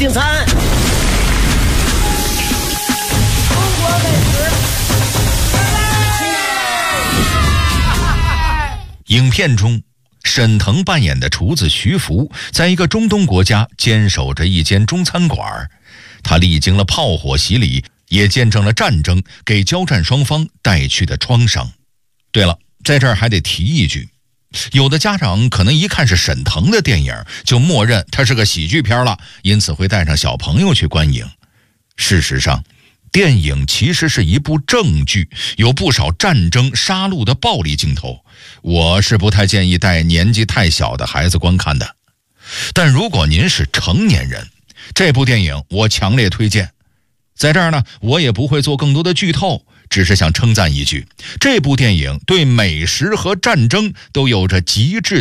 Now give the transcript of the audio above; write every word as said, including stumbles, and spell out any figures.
订餐。中国美食。 影片中，沈腾扮演的厨子徐福，在一个中东国家坚守着一间中餐馆。他历经了炮火洗礼，也见证了战争给交战双方带去的创伤。对了，在这儿还得提一句，有的家长可能一看是沈腾的电影，就默认它是个喜剧片了，因此会带上小朋友去观影。事实上，电影其实是一部正剧，有不少战争杀戮的暴力镜头，我是不太建议带年纪太小的孩子观看的。但如果您是成年人，这部电影我强烈推荐。在这儿呢，我也不会做更多的剧透，只是想称赞一句，这部电影对美食和战争都有着极致